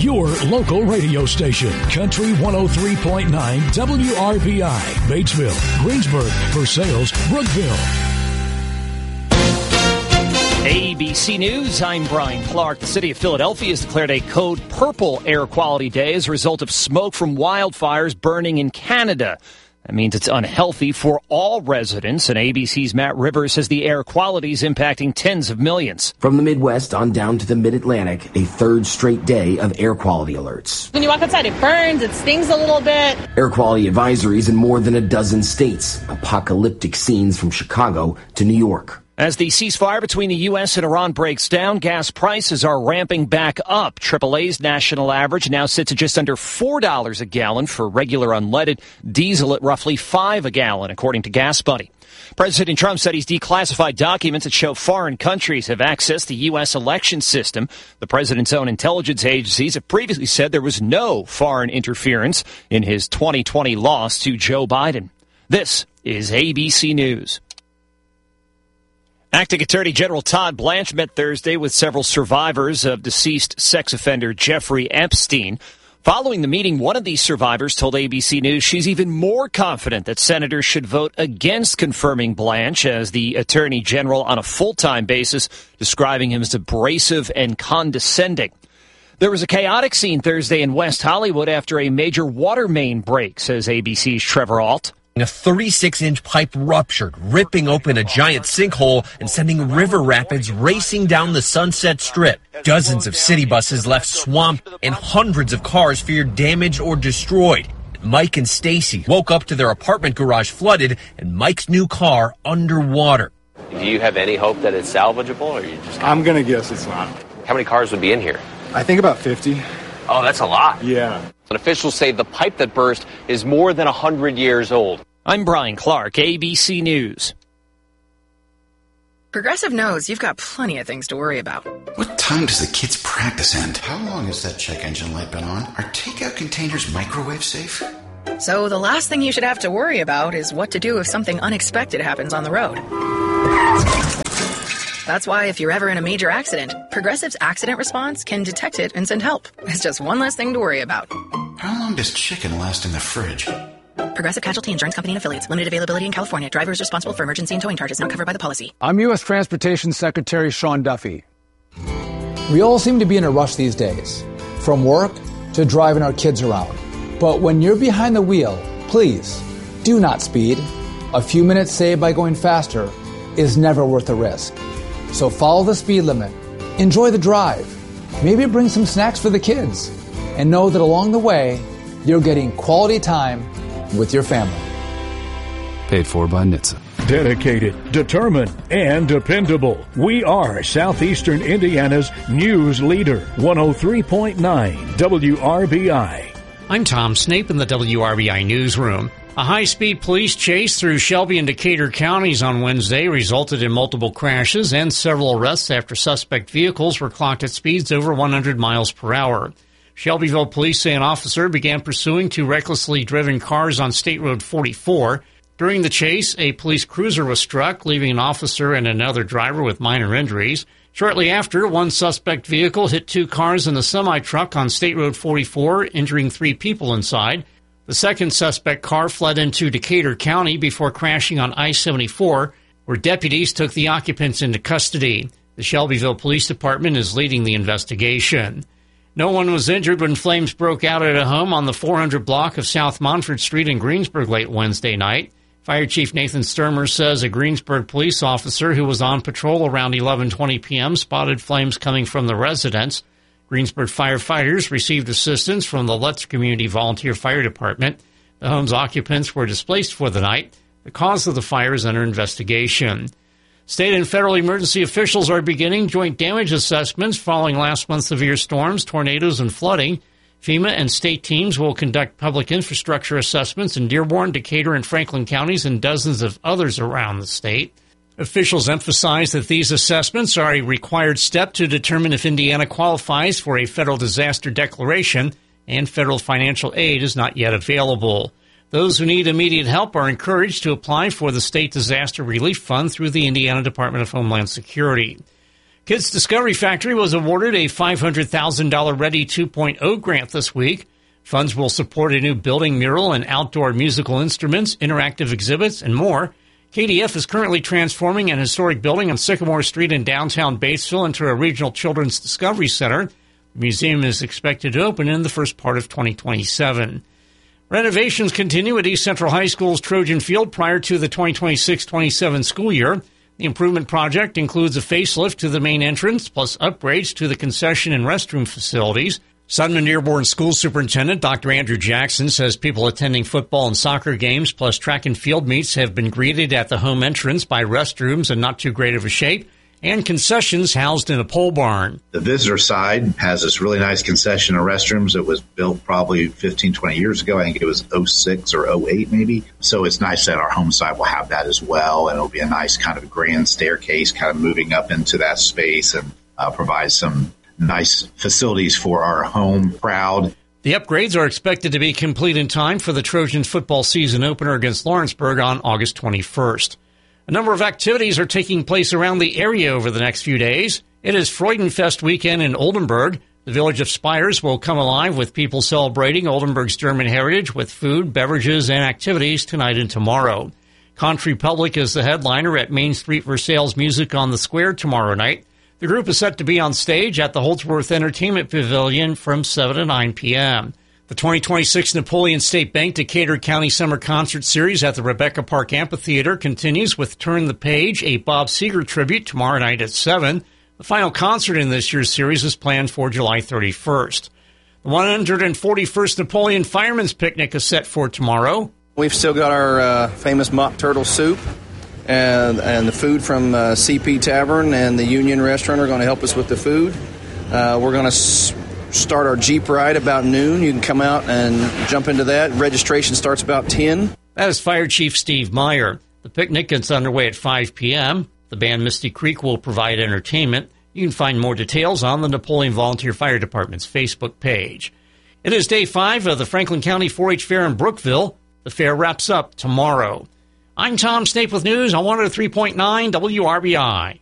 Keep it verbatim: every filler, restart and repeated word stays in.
your local radio station. Country one oh three point nine W R B I. Batesville, Greensburg, Versailles, Brookville. A B C News, I'm Brian Clark. The city of Philadelphia has declared a code purple air quality day as a result of smoke from wildfires burning in Canada. That means it's unhealthy for all residents, and A B C's Matt Rivers says the air quality is impacting tens of millions. From the Midwest on down to the Mid-Atlantic, a third straight day of air quality alerts. When you walk outside, it burns, it stings a little bit. Air quality advisories in more than a dozen states. Apocalyptic scenes from Chicago to New York. As the ceasefire between the U S and Iran breaks down, gas prices are ramping back up. triple A's national average now sits at just under four dollars a gallon for regular unleaded, diesel at roughly five dollars a gallon, according to Gas Buddy. President Trump said he's declassified documents that show foreign countries have accessed the U S election system. The president's own intelligence agencies have previously said there was no foreign interference in his twenty twenty loss to Joe Biden. This is A B C News. Acting Attorney General Todd Blanche met Thursday with several survivors of deceased sex offender Jeffrey Epstein. Following the meeting, one of these survivors told A B C News she's even more confident that senators should vote against confirming Blanche as the Attorney General on a full-time basis, describing him as abrasive and condescending. There was a chaotic scene Thursday in West Hollywood after a major water main break, says A B C's Trevor Ault. A thirty-six inch pipe ruptured, ripping open a giant sinkhole and sending river rapids racing down the Sunset Strip. Dozens of city buses left swamped and hundreds of cars feared damaged or destroyed. Mike and Stacy woke up to their apartment garage flooded and Mike's new car underwater. Do you have any hope that it's salvageable, or you just... I'm going to guess it's not. How many cars would be in here? I think about fifty. Oh, that's a lot. Yeah. And officials say the pipe that burst is more than one hundred years old. I'm Brian Clark, A B C News. Progressive knows you've got plenty of things to worry about. What time does the kids' practice end? How long has that check engine light been on? Are takeout containers microwave safe? So the last thing you should have to worry about is what to do if something unexpected happens on the road. That's why if you're ever in a major accident, Progressive's accident response can detect it and send help. It's just one less thing to worry about. How long does chicken last in the fridge? Progressive Casualty Insurance Company and Affiliates. Limited availability in California. Driver is responsible for emergency and towing charges not covered by the policy. I'm U S Transportation Secretary Sean Duffy. We all seem to be in a rush these days, from work to driving our kids around. But when you're behind the wheel, please do not speed. A few minutes saved by going faster is never worth the risk. So follow the speed limit. Enjoy the drive. Maybe bring some snacks for the kids. And know that along the way, you're getting quality time with your family. Paid for by N H T S A. Dedicated, determined, and dependable. We are Southeastern Indiana's news leader. one oh three point nine W R B I. I'm Tom Snape in the W R B I newsroom. A high-speed police chase through Shelby and Decatur counties on Wednesday resulted in multiple crashes and several arrests after suspect vehicles were clocked at speeds over one hundred miles per hour. Shelbyville police say an officer began pursuing two recklessly driven cars on State Road forty-four. During the chase, a police cruiser was struck, leaving an officer and another driver with minor injuries. Shortly after, one suspect vehicle hit two cars and a semi-truck on State Road forty-four, injuring three people inside. The second suspect car fled into Decatur County before crashing on I seventy-four, where deputies took the occupants into custody. The Shelbyville Police Department is leading the investigation. No one was injured when flames broke out at a home on the four hundred block of South Montford Street in Greensburg late Wednesday night. Fire Chief Nathan Sturmer says a Greensburg police officer who was on patrol around eleven twenty p.m. spotted flames coming from the residence. Greensburg firefighters received assistance from the Lutz Community Volunteer Fire Department. The home's occupants were displaced for the night. The cause of the fire is under investigation. State and federal emergency officials are beginning joint damage assessments following last month's severe storms, tornadoes, and flooding. FEMA and state teams will conduct public infrastructure assessments in Dearborn, Decatur, and Franklin counties and dozens of others around the state. Officials emphasize that these assessments are a required step to determine if Indiana qualifies for a federal disaster declaration, and federal financial aid is not yet available. Those who need immediate help are encouraged to apply for the State Disaster Relief Fund through the Indiana Department of Homeland Security. Kids Discovery Factory was awarded a five hundred thousand dollars Ready two point oh grant this week. Funds will support a new building mural and outdoor musical instruments, interactive exhibits, and more. K D F is currently transforming an historic building on Sycamore Street in downtown Batesville into a regional children's discovery center. The museum is expected to open in the first part of twenty twenty-seven. Renovations continue at East Central High School's Trojan Field prior to the twenty twenty-six twenty-seven school year. The improvement project includes a facelift to the main entrance, plus upgrades to the concession and restroom facilities. Sudman Dearborn School Superintendent Doctor Andrew Jackson says people attending football and soccer games, plus track and field meets, have been greeted at the home entrance by restrooms in not too great of a shape and concessions housed in a pole barn. The visitor side has this really nice concession and restrooms that was built probably fifteen, twenty years ago. I think it was oh six or oh eight maybe. So it's nice that our home side will have that as well. And it'll be a nice kind of grand staircase kind of moving up into that space and uh, provide some nice facilities for our home crowd. The upgrades are expected to be complete in time for the Trojans football season opener against Lawrenceburg on August twenty-first. A number of activities are taking place around the area over the next few days. It is Freudenfest weekend in Oldenburg. The village of Spires will come alive with people celebrating Oldenburg's German heritage with food, beverages, and activities tonight and tomorrow. Country Public is the headliner at Main Street Versailles Music on the Square tomorrow night. The group is set to be on stage at the Holdsworth Entertainment Pavilion from seven to nine p.m. The twenty twenty-six Napoleon State Bank Decatur County Summer Concert Series at the Rebecca Park Amphitheater continues with Turn the Page, a Bob Seger tribute, tomorrow night at seven. The final concert in this year's series is planned for July thirty-first. The one hundred forty-first Napoleon Fireman's Picnic is set for tomorrow. We've still got our uh, famous mock turtle soup, and, and the food from uh, C P Tavern and the Union Restaurant are going to help us with the food. Uh, we're going to s- start our Jeep ride about noon. You can come out and jump into that. Registration starts about ten. That is Fire Chief Steve Meyer. The picnic gets underway at five p.m. The band Misty Creek will provide entertainment. You can find more details on the Napoleon Volunteer Fire Department's Facebook page. It is day five of the Franklin County four H Fair in Brookville. The fair wraps up tomorrow. I'm Tom Snape with news on one oh three point nine W R B I.